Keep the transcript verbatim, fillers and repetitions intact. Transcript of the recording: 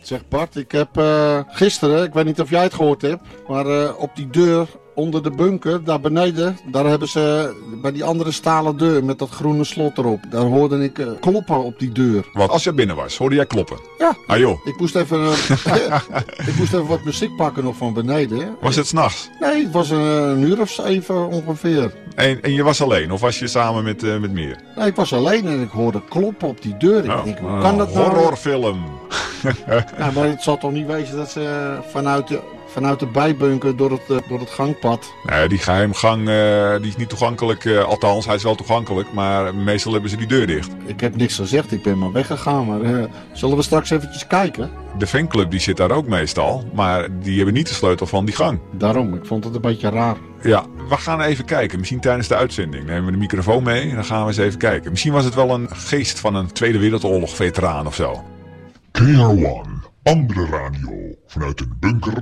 Zeg Bart, ik heb uh, gisteren, ik weet niet of jij het gehoord hebt, maar uh, op die deur onder de bunker, daar beneden, daar hebben ze bij die andere stalen deur met dat groene slot erop. Daar hoorde ik uh, kloppen op die deur. Wat, als je binnen was, hoorde jij kloppen? Ja. Ah joh. Ik moest even, uh, ik moest even wat muziek pakken nog van beneden. Was het 's nachts? Nee, het was een, een uur of zeven ongeveer. En, en je was alleen, of was je samen met, uh, met meer? Nee, ik was alleen en ik hoorde kloppen op die deur. Ik oh, denk, hoe kan dat nou? Horrorfilm. Ja, maar het zal toch niet wezen dat ze vanuit de, vanuit de bijbunker door het, door het gangpad... Nee, die geheimgang uh, die is niet toegankelijk. Uh, althans, hij is wel toegankelijk, maar meestal hebben ze die deur dicht. Ik heb niks gezegd, ik ben maar weggegaan. Maar uh, zullen we straks eventjes kijken? De fanclub die zit daar ook meestal, maar die hebben niet de sleutel van die gang. Daarom, ik vond het een beetje raar. Ja, we gaan even kijken. Misschien tijdens de uitzending nemen we de microfoon mee en dan gaan we eens even kijken. Misschien was het wel een geest van een Tweede Wereldoorlog veteraan of zo. K R one, andere radio, vanuit een bunker